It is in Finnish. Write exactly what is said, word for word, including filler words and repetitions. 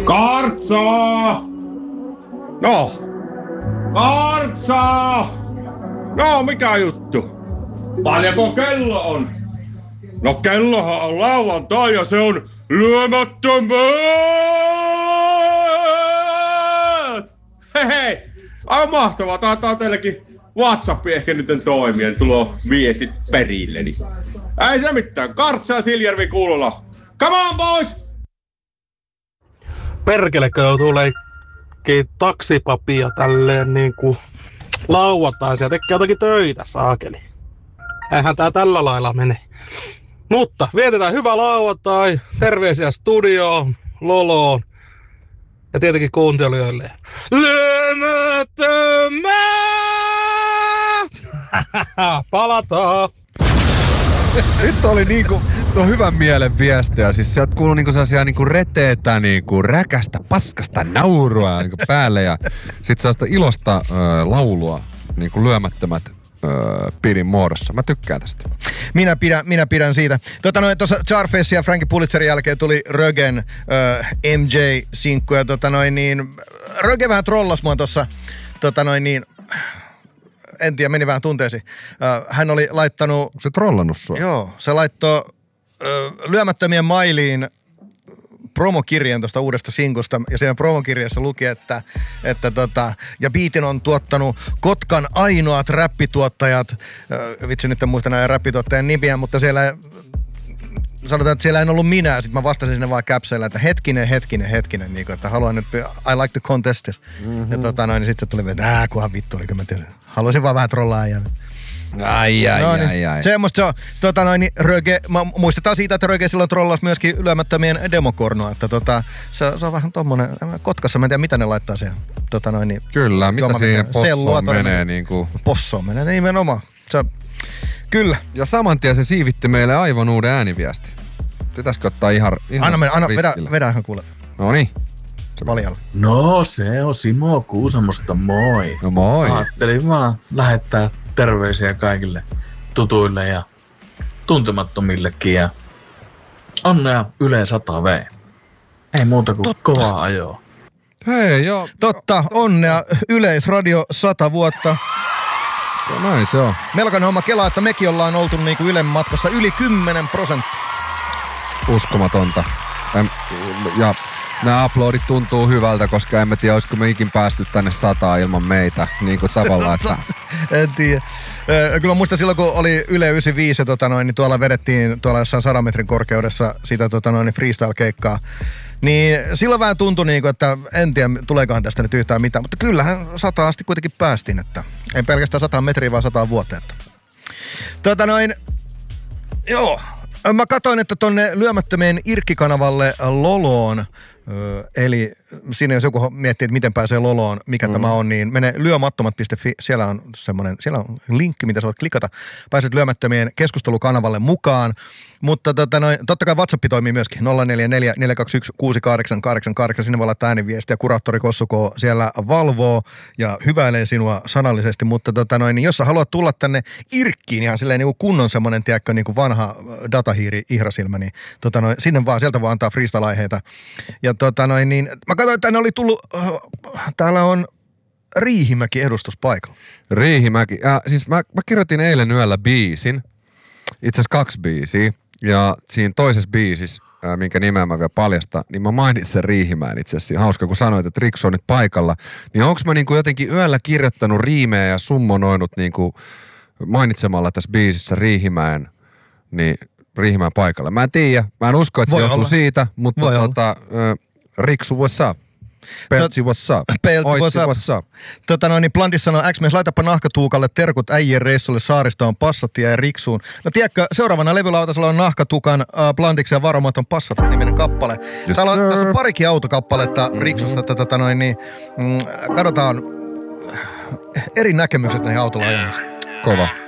Kartsaa! No. Kartsaa! No, mikä juttu? Paljonko kello on? No, kellohan on lauantai ja se on lyömättömät! Hei hei! Aivan mahtavaa. Taitaa teillekin WhatsApp ehkä nyt toimia. Tulo viestit perilleni. Ei se mitään. Kartsaa Siljärvi kuulolla. Come on, boys! Perkelekö joutuu leikkiin taksipapia tälleen niinku lauantaisia ja tekee jotakin töitä, saakeli. Eihän tää tällä lailla mene. Mutta vietetään hyvä lauantai, terveisiä studioon, Loloon ja tietenkin kuuntelijoille. Lyömättömät! Palataan! Nyt oli niinku tuo hyvän mielen viestiä. Siis sieltä kuului niinku sellaisia niinku reteetä, niinku räkästä, paskasta naurua niinku päälle ja sit sellaista ilosta ö, laulua, niinku lyömättömät ö, pidin muodossa. Mä tykkään tästä. Minä pidän, minä pidän siitä. Tota noin, tuossa Charface ja Frankie Pulitzerin jälkeen tuli Rögen ö, M J-sinkku ja tota noin niin, Röge vähän trollas mua tossa, tota noin niin, en tiedä, meni vähän tunteesi. Hän oli laittanut... Onko se trollannut sua? Joo, se laittoi ö, lyömättömien mailiin promokirjan tuosta uudesta sinkusta. Ja siinä promokirjassa luki, että, että tota, ja biitin on tuottanut Kotkan ainoat räppituottajat. Ö, vitsi, nyt en muista näitä räppituottajan nimiä, mutta siellä... Sanotaan, että siellä en ollut minä, sitten mä vastasin sinne vaan käpseillä, että hetkinen, hetkinen, hetkinen, niin kuin, että haluan nyt, I like to contest this. Mm-hmm. Ja tota noin, niin sitten se tuli, että ää, kunhan vittu, oliko mä tiedä. Haluaisin vaan vähän trollaa ja... Ai, ai, no, ai, niin, ai, ai. Semmosta se on. Tota noin, niin Röge, mä muistetaan siitä, että Röge silloin trollasi myöskin lyömättömien demokornoa, että tota, se, se on vähän tommonen, Kotkassa mä en tiedä, mitä ne laittaa siihen. Tota noin, niin, kyllä, mitä siihen possoon menee niinku. Possoon menee, nimenomaan. Se kyllä. Ja saman tien se siivitti meille aivan uuden ääniviesti. Pitäisikö ottaa ihan, ihan Anna, mennä, anna vedä, vedä ihan kuule. Noniin. Se valjalla. No se on Simo Kuusamosta, moi. No moi. Ajattelin vaan lähettää terveisiä kaikille tutuille ja tuntemattomillekin ja onnea Yle sata V. Ei muuta kuin Totta. Kovaa ajoa. Hei joo. Totta, onnea Yleisradio sata vuotta. Ja näin se on. Melkoinen homma, kelaa, että mekin ollaan oltu niinku Ylen matkassa yli kymmenen prosenttia. Uskomatonta. Ja nämä uploadit tuntuu hyvältä, koska emme tiedä, olisiko me ikin päästy tänne sataan ilman meitä. Niin kuin tavallaan, että... En tiedä. Kyllä muistan silloin, kun oli Yle yhdeksänkymmentäviisi, tota noin, niin tuolla vedettiin tuolla jossain sadan metrin korkeudessa sitä tota noin, freestyle-keikkaa. Niin silloin vähän tuntui niin kuin, että en tiedä, tuleekohan tästä nyt yhtään mitään. Mutta kyllähän sataan asti kuitenkin päästiin, että ei pelkästään sataan metriä, vaan sataan vuoteen. Tota noin, joo. Mä katsoin, että tonne lyömättömien Irkki-kanavalle Loloon, eli siinä jos joku miettii, että miten pääsee Loloon, mikä mm. tämä on, niin mene lyömattomat piste fi, siellä on semmoinen, siellä on linkki, mitä sä voit klikata, pääset lyömättömien keskustelukanavalle mukaan, mutta tota noin, totta kai WhatsApp toimii myöskin, nolla neljä neljä neljä kaksi yksi kuusi kahdeksan kahdeksan kahdeksan, sinne voi laittaa ääniviestiä, kuraattori Kossuko siellä valvoo ja hyväilee sinua sanallisesti, mutta tota noin, niin jos sä haluat tulla tänne Irkkiin ihan silleen niin kuin kunnon semmoinen, tiedätkö, niin kuin vanha datahiiri, ihrasilmä, niin tota noin, sinne vaan, sieltä vaan antaa freestyle-aiheita. Ja tota noin, niin mä katsoin, että tänne oli tullut, äh, täällä on Riihimäki edustuspaikalla. Riihimäki, äh, siis mä, mä kirjoitin eilen yöllä biisin, itse asiassa kaksi biisiä, ja siinä toisessa biisissä, äh, minkä nimeä mä vielä paljastan, niin mä mainitsen Riihimäen itse asiassa. Hauska, kun sanoit, että Riksu on nyt paikalla, niin onko mä niinku jotenkin yöllä kirjoittanut riimejä ja summonoinut niinku mainitsemalla tässä biisissä Riihimäen, niin Riihimäen paikalla. Mä en tiedä, mä en usko, että se johtuu siitä, mutta tota, äh, Riksu, what's up? Peltsi, what's up? Peltsi, Oitsi, what's up? what's up? Tota noin, niin Blandis sanoo, X-mies, laitapa nahkatuukalle terkut äijien reissulle saaristoon, Passattia ja Riksuun. No tiedätkö, seuraavana levylautasella on nahkatukan uh, Blandiksen ja Varomaton Passat niminen kappale. Yes, Täällä on, tässä on parikin autokappaletta mm-hmm. Riksusta, että tota noin, niin mm, katsotaan eri näkemykset näihin autolla ajamiseen. Kova.